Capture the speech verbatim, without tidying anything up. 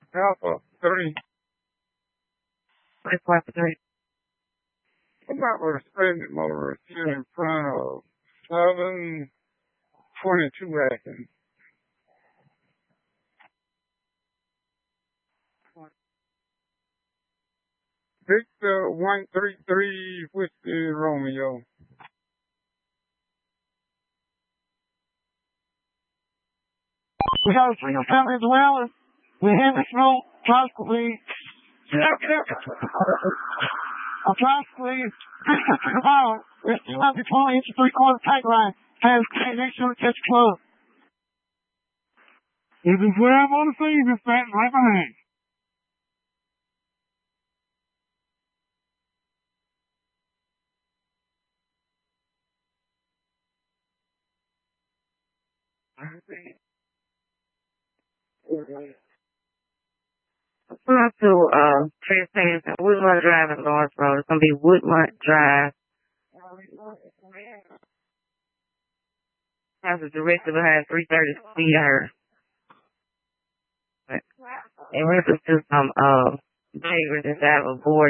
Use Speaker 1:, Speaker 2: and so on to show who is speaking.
Speaker 1: Alpha three.
Speaker 2: What's Alpha three?
Speaker 1: About a suspended motorist here in front of seven twenty-two Atkins. Victor one three three Whiskey Romeo.
Speaker 3: We got a single family as well. We have a small possibly. A possibly. It's not the twenty inch three quarter tank line. Has next to the test club. This is where I'm on the scene, Miss Patton, right behind.
Speaker 2: Not to uh, Transparency, Woodmont Drive in Lawrence Road. It's going to be Woodmont Drive. House is directly behind three thirty Cedar. In reference to some uh, behaviors inside of a board.